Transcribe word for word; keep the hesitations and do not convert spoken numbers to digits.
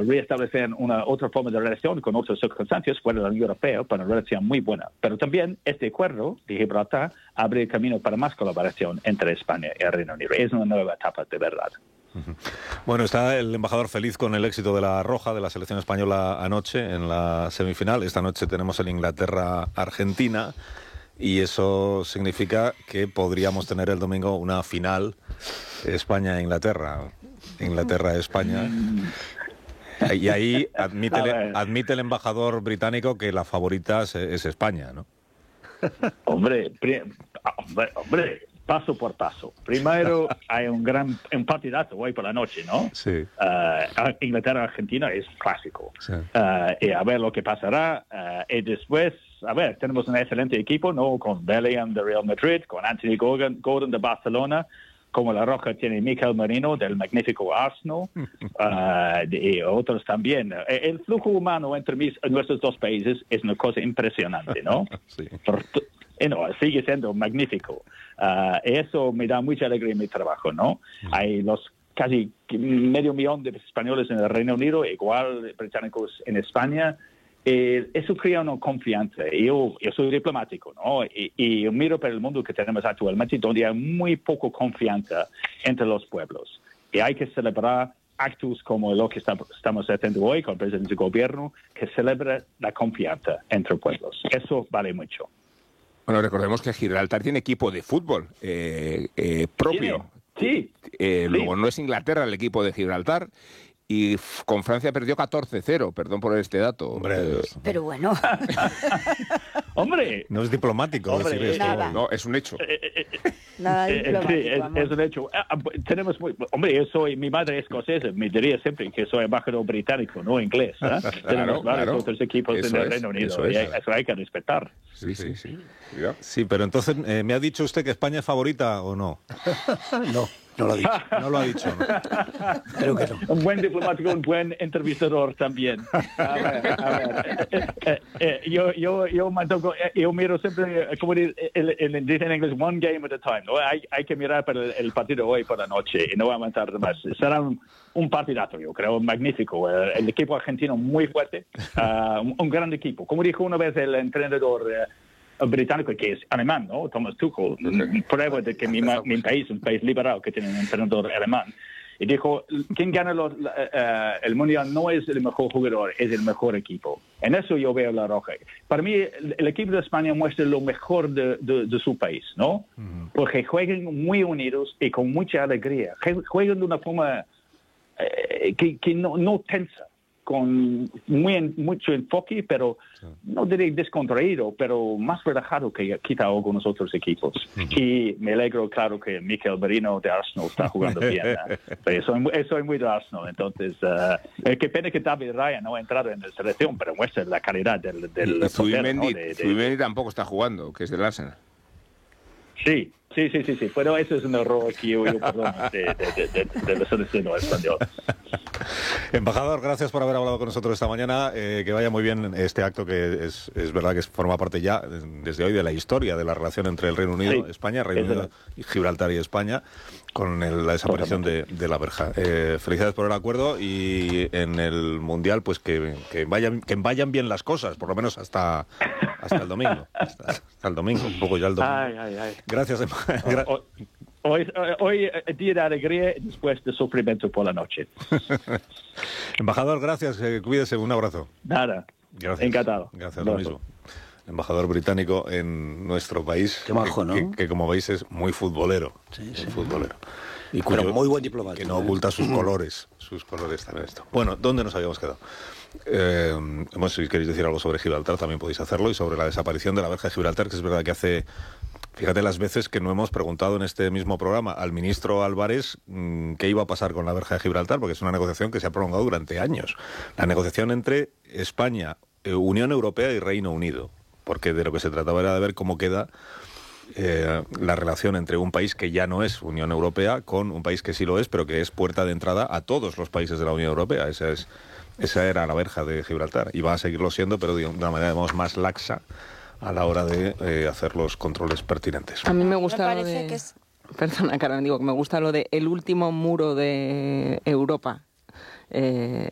uh, reestablecer una otra forma de relación con otras circunstancias fuera de la Unión Europea para una relación muy buena. Pero también este acuerdo de Gibraltar abre el camino para más colaboración entre España y el Reino Unido. Es una nueva etapa de verdad. Bueno, está el embajador feliz con el éxito de la Roja, de la selección española anoche en la semifinal. Esta noche tenemos el Inglaterra-Argentina y eso significa que podríamos tener el domingo una final España-Inglaterra. Inglaterra-España. Y ahí admite, admite el embajador británico que la favorita es, es España, ¿no? Hombre, pri- hombre, hombre, paso por paso. Primero hay un gran un partidazo hoy por la noche, ¿no? Sí. Uh, Inglaterra-Argentina es clásico. Sí. Uh, y a ver lo que pasará. Uh, y después, a ver, tenemos un excelente equipo, ¿no? Con Bellingham de Real Madrid, con Anthony Gordon, Gordon de Barcelona, como la Roja tiene Mikel Merino del magnífico Arsenal, uh, y otros también. El flujo humano entre mis, nuestros dos países es una cosa impresionante, ¿no? Sí. Por, y no, sigue siendo magnífico. Uh, eso me da mucha alegría en mi trabajo, ¿no? Mm. Hay los casi medio millón de españoles en el Reino Unido, igual británicos en España. Eh, eso crea una confianza. Yo, yo soy diplomático, ¿no? Y, y yo miro para el mundo que tenemos actualmente, donde hay muy poco confianza entre los pueblos. Y hay que celebrar actos como lo que está, estamos haciendo hoy con el presidente del gobierno, que celebra la confianza entre pueblos. Eso vale mucho. Bueno, recordemos que Gibraltar tiene equipo de fútbol eh, eh, propio. Sí. Eh, sí. Luego no es Inglaterra el equipo de Gibraltar. Y con Francia perdió catorce cero, perdón por este dato. Hombre, eh, pero bueno. Hombre. No es diplomático Hombre, decir esto. nada. No, es un hecho. Nada Eh, diplomático, sí, es, es un hecho. Ah, tenemos muy, hombre, yo soy, mi madre es escocesa, me diría siempre que soy embajador británico, no inglés. ¿eh? Claro, Tenemos varios claro. otros equipos Eso en el es, Reino Unido eso y es. eso hay que respetar. Sí, sí, sí. Sí, pero entonces, eh, ¿me ha dicho usted que España es favorita o no? No, no lo ha dicho. No lo ha dicho, ¿no? Creo que no. Un buen diplomático, un buen entrevistador también. A ver, a ver. Eh, eh, eh, yo, yo, yo, mantengo, eh, yo miro siempre, eh, como dice en inglés, one game at a time. ¿No? Hay, hay que mirar para el, el partido hoy por la noche y no aguantar más. Será un, un partidazo, yo creo, magnífico. El, el equipo argentino muy fuerte, uh, un, un gran equipo. Como dijo una vez el entrenador uh, británico, que es alemán, ¿no? Thomas Tuchel, prueba de que mi, mi país es un país liberal que tiene un entrenador alemán. Y dijo, quien gana los, uh, el Mundial no es el mejor jugador, es el mejor equipo. En eso yo veo la Roja. Para mí, el, el equipo de España muestra lo mejor de, de, de su país, ¿no? Uh-huh. Porque juegan muy unidos y con mucha alegría. Juegan de una forma eh, que, que no, no tensa, con muy en, mucho enfoque, pero sí. No diré descontraído, pero más relajado que quizá algunos otros equipos. Uh-huh. Y me alegro, claro, que Mikel Merino de Arsenal está jugando bien. ¿eh? Pero soy, soy muy de Arsenal, entonces, uh, eh, qué pena que David Raya no ha entrado en la selección, pero muestra la calidad del... del Zubimendi, ¿no? de, de, Zubimendi tampoco está jugando, que es del Arsenal. Sí, sí, sí, sí, sí, pero eso es un error que yo, yo perdono de, de, de, de, de la selección española. Embajador, gracias por haber hablado con nosotros esta mañana. Eh, que vaya muy bien este acto, que es, es verdad que forma parte ya desde hoy de la historia de la relación entre el Reino Unido, sí, España, Reino Unido, y Gibraltar y España, con el, la desaparición de, de la verja. Eh, felicidades por el acuerdo y en el Mundial, pues que, que vayan que vayan bien las cosas, por lo menos hasta hasta el domingo. Hasta, hasta el domingo, un poco ya el domingo. Ay, ay, ay. Gracias, embajador. Hoy, hoy es día de alegría después de sufrimiento por la noche. Embajador, gracias. Eh, cuídese. Un abrazo. Nada. Gracias. Encantado. Gracias, lo mismo. Embajador británico en nuestro país. Qué majo, ¿no? Que, que, que como veis es muy futbolero. Sí, muy sí. futbolero. Y cuyo, pero muy buen diplomático. Que no ¿eh? oculta sus colores. Sus colores también esto. Bueno, ¿dónde nos habíamos quedado? Eh, hemos, si queréis decir algo sobre Gibraltar, también podéis hacerlo. Y sobre la desaparición de la verja de Gibraltar, que es verdad que hace... Fíjate las veces que no hemos preguntado en este mismo programa al ministro Álvarez mmm, qué iba a pasar con la verja de Gibraltar, porque es una negociación que se ha prolongado durante años. La negociación entre España, eh, Unión Europea y Reino Unido, porque de lo que se trataba era de ver cómo queda eh, la relación entre un país que ya no es Unión Europea con un país que sí lo es, pero que es puerta de entrada a todos los países de la Unión Europea. Esa es, esa era la verja de Gibraltar, y va a seguirlo siendo, pero de una manera, digamos, más laxa a la hora de eh, hacer los controles pertinentes. A mí me gusta me lo de... que es... Perdona, Carmen, digo que me gusta lo de el último muro de Europa. Eh,